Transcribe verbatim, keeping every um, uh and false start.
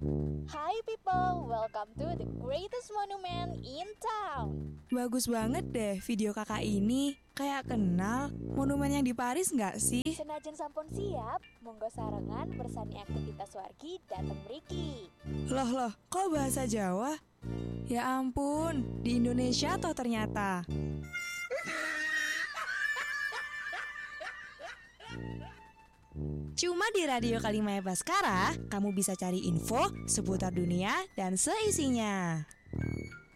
Hi people, welcome to the greatest monument in town. Bagus banget deh video kakak ini. Kayak kenal monumen yang di Paris nggak sih? Senajan sampun siap, monggo sarengan bersani aktivitas wargi dateng mriki. Loh loh, kok bahasa Jawa? Ya ampun, di Indonesia toh ternyata. Cuma di Radio Kalimaya Baskara, kamu bisa cari info seputar dunia dan seisinya.